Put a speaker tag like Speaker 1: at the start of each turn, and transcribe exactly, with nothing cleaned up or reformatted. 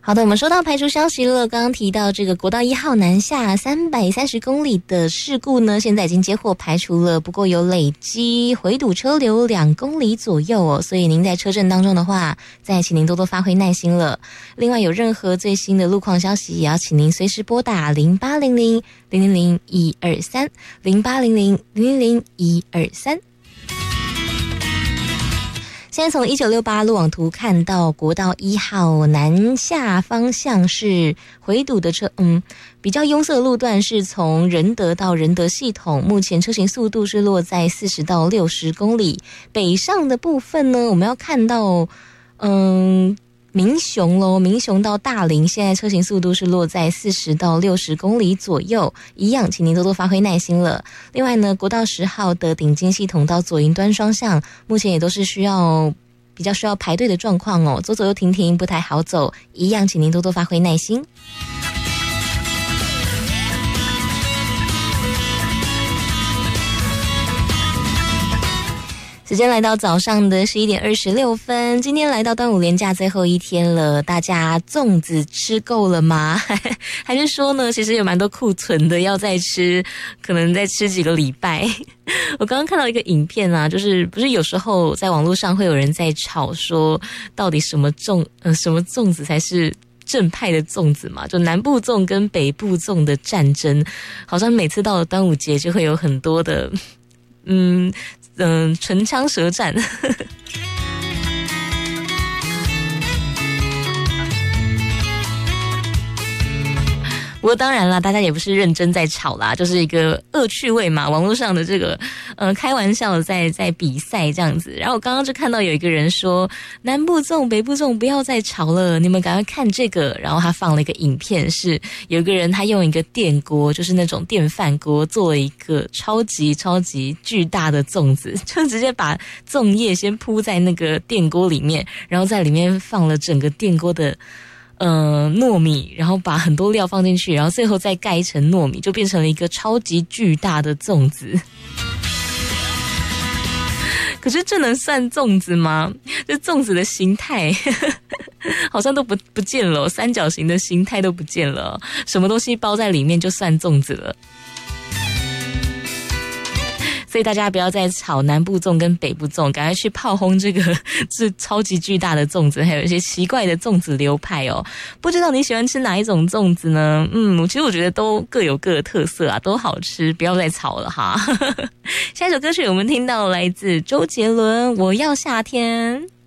Speaker 1: 好的，我们收到排除消息了。刚刚提到这个国道一号南下三百三十公里的事故呢，现在已经接获排除了，不过有累积回堵车流两公里左右哦，所以您在车阵当中的话，再请您多多发挥耐心了。另外有任何最新的路况消息，也要请您随时拨打零八零零零零零一二三零八零零零零零一二三。现在从一九六八路网图看到国道一号南下方向是回堵的车，嗯，比较拥塞的路段是从仁德到仁德系统，目前车行速度是落在四十到六十公里。北上的部分呢，我们要看到，嗯。民雄咯，民雄到大林，现在车行速度是落在四十到六十公里左右，一样，请您多多发挥耐心了。另外呢，国道十号的顶尖系统到左营端双向，目前也都是需要比较需要排队的状况哦，左左右停停不太好走，一样，请您多多发挥耐心。时间来到早上的十一点二十六分，今天来到端午连假最后一天了，大家粽子吃够了吗？还是说呢，其实有蛮多库存的，要再吃，可能再吃几个礼拜。我刚刚看到一个影片啊，就是不是有时候在网络上会有人在吵说，到底什么粽呃什么粽子才是正派的粽子嘛？就南部粽跟北部粽的战争，好像每次到了端午节就会有很多的嗯。嗯，唇枪舌战。不过当然啦，大家也不是认真在吵啦，就是一个恶趣味嘛，网络上的这个呃开玩笑的在在比赛这样子。然后我刚刚就看到有一个人说南部粽北部粽不要再吵了，你们赶快看这个。然后他放了一个影片，是有一个人他用一个电锅，就是那种电饭锅，做了一个超级超级巨大的粽子，就直接把粽叶先铺在那个电锅里面，然后在里面放了整个电锅的呃，糯米，然后把很多料放进去，然后最后再盖一层糯米，就变成了一个超级巨大的粽子。可是这能算粽子吗？这粽子的形态好像都不不见了，三角形的形态都不见了，什么东西包在里面就算粽子了。所以大家不要再炒南部粽跟北部粽，赶快去炮轰这个这超级巨大的粽子，还有一些奇怪的粽子流派哦。不知道你喜欢吃哪一种粽子呢？嗯，其实我觉得都各有各的特色啊，都好吃，不要再吵了哈。下一首歌曲我们听到来自周杰伦《我要夏天》。